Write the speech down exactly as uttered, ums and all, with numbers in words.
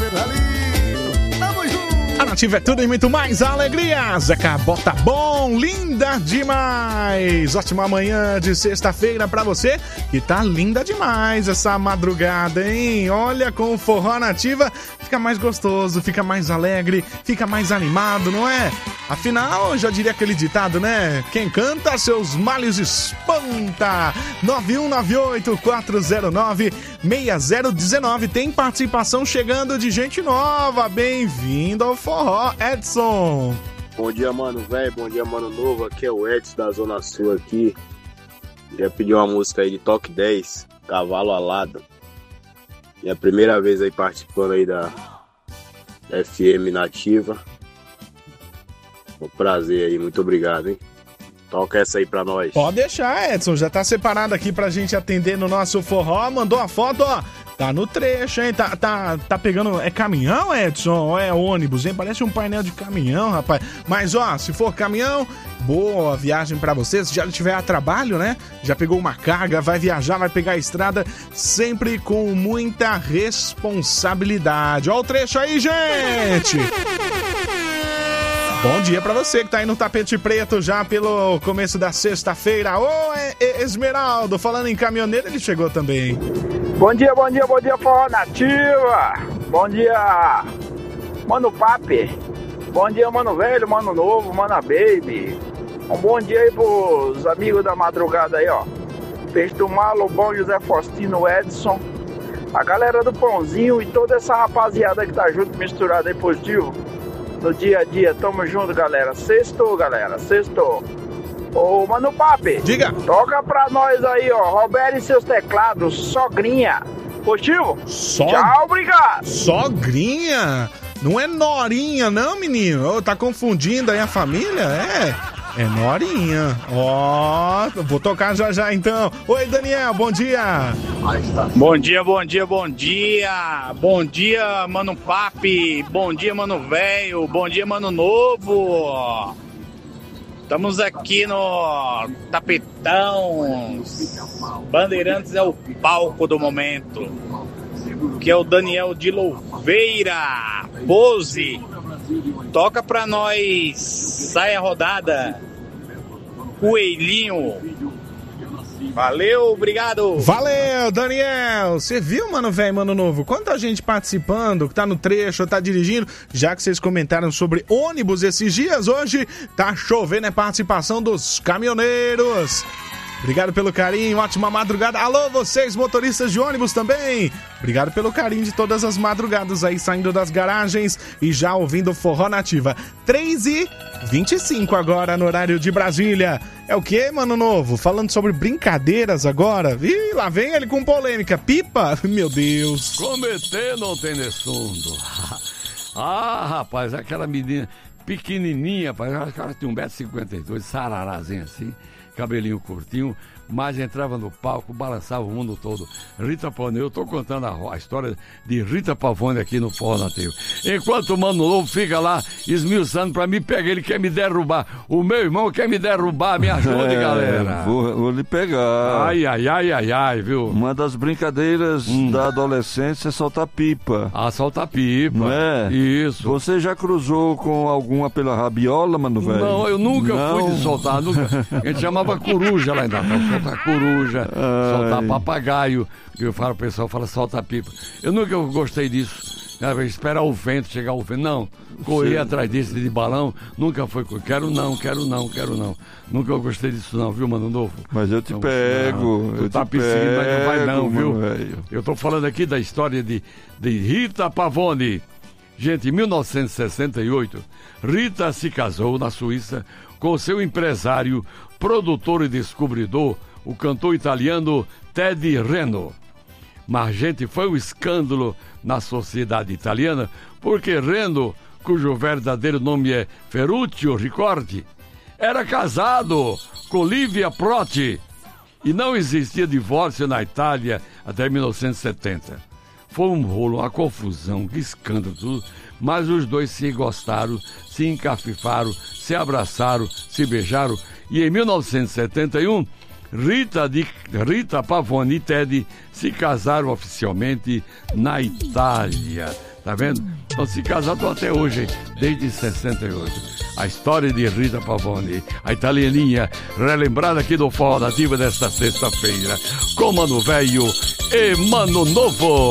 Valeu! Tamo junto! A Nativa é tudo e muito mais alegria. Zeca Bota bom, linda demais. Ótima manhã de sexta-feira pra você, que tá linda demais essa madrugada, hein? Olha, com o forró Nativa fica mais gostoso, fica mais alegre, fica mais animado, não é? Afinal, já diria aquele ditado, né? Quem canta, seus males espanta. nove um nove oito quatro zero nove seis zero um nove. Tem participação chegando de gente nova. Bem-vindo ao forró, Edson. Bom dia, mano velho. Bom dia, mano novo. Aqui é o Edson da Zona Sul aqui. Queria pedir uma música aí de Toque dez, Cavalo Alado. É a primeira vez aí participando aí da F M Nativa. Um prazer aí, muito obrigado, hein? Toca essa aí pra nós. Pode deixar, Edson, já tá separado aqui pra gente atender no nosso forró. Mandou a foto, ó, tá no trecho, hein? Tá, tá, tá pegando, é caminhão, Edson? Ou é ônibus, hein? Parece um painel de caminhão, rapaz. Mas, ó, se for caminhão, boa viagem pra você. Se já tiver a trabalho, né? Já pegou uma carga, vai viajar, vai pegar a estrada, sempre com muita responsabilidade. Ó o trecho aí, gente! Bom dia pra você que tá aí no tapete preto já pelo começo da sexta-feira. Ô, Esmeraldo, falando em caminhoneiro, ele chegou também. Bom dia, bom dia, bom dia, forró Nativa. Bom dia, Mano Papi. Bom dia, Mano Velho, Mano Novo, Mano Baby. Um bom dia aí pros amigos da madrugada aí, ó. Peixe do Malo, Bom José Faustino, Edson. A galera do Pãozinho e toda essa rapaziada que tá junto, misturada aí, positivo. No dia a dia, tamo junto, galera. Sextou, galera, sextou. Ô, Mano Papi, diga. Toca pra nós aí, ó. Roberto e seus teclados, Sogrinha. Positivo? So... Tchau, obrigado. Sogrinha? Não é Norinha, não, menino? Ô, tá confundindo aí a família? É... É Norinha. Ó, oh, vou tocar já já então. Oi, Daniel, bom dia. Bom dia, bom dia, bom dia. Bom dia, Mano Papi. Bom dia, Mano Velho. Bom dia, Mano Novo. Estamos aqui no Tapetão. Bandeirantes é o palco do momento. Que é o Daniel de Louveira. Pose. Toca pra nós. Sai a rodada. Coelhinho. Valeu, obrigado. Valeu, Daniel. Você viu, mano velho, mano novo? Quanta gente participando, que tá no trecho, tá dirigindo. Já que vocês comentaram sobre ônibus esses dias, hoje tá chovendo, é participação dos caminhoneiros. Obrigado pelo carinho, ótima madrugada. Alô, vocês, motoristas de ônibus também. Obrigado pelo carinho de todas as madrugadas aí, saindo das garagens e já ouvindo Forró Nativa. três e vinte e cinco agora no horário de Brasília. É o que, Mano Novo? Falando sobre brincadeiras agora? Ih, lá vem ele com polêmica. Pipa? Meu Deus. Cometer não tem nessundo. Ah, rapaz, aquela menina pequenininha, rapaz, ela tinha um metro e cinquenta e dois, sararazinha assim. Cabelinho curtinho, mas entrava no palco, balançava o mundo todo. Rita Pavone, eu tô contando a, a história de Rita Pavone aqui no Forró Nativa. Enquanto o Mano Novo fica lá esmiuçando pra mim pegar, ele quer me derrubar. O meu irmão quer me derrubar, me ajude, é, galera. Vou, vou lhe pegar. Ai, ai, ai, ai, ai, viu? Uma das brincadeiras hum. da adolescência é soltar pipa. Ah, soltar pipa. Não é? Isso. Você já cruzou com alguma pela rabiola, Mano Velho? Não, eu nunca Não. fui de soltar, nunca. A gente chamava coruja lá ainda, soltar coruja, ai. soltar papagaio, que eu falo, o pessoal fala solta pipa. Eu nunca gostei disso, né? Esperar o vento, chegar o vento, não, correr Sim. atrás desse de balão, nunca foi, quero não, quero não, quero não, nunca eu gostei disso não, viu, Mano Novo? Mas eu te então, pego, não, eu tu tá te perseguindo, pego, mas não vai não, viu? Velho. Eu tô falando aqui da história de, de Rita Pavone. Gente, em mil novecentos e sessenta e oito, Rita se casou na Suíça com seu empresário, produtor e descobridor, o cantor italiano Teddy Reno. Mas, gente, foi um escândalo na sociedade italiana, porque Reno, cujo verdadeiro nome é Ferruccio Ricordi, era casado com Livia Protti e não existia divórcio na Itália até mil novecentos e setenta. Foi um rolo, uma confusão, que escândalo, tudo. Mas os dois se gostaram, se encafifaram, se abraçaram, se beijaram. E em mil novecentos e setenta e um, Rita, de, Rita Pavone e Ted se casaram oficialmente na Itália. Tá vendo? Então se casaram até hoje, desde sessenta e oito. A história de Rita Pavone, a italianinha, relembrada aqui do Forró Nativa desta sexta-feira, com Mano Velho e Mano Novo.